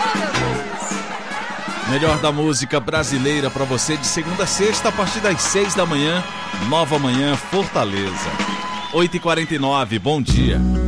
Melhor da música brasileira pra você de segunda a sexta a partir das 6 da manhã. Nova Manhã Fortaleza. 8h49, bom dia.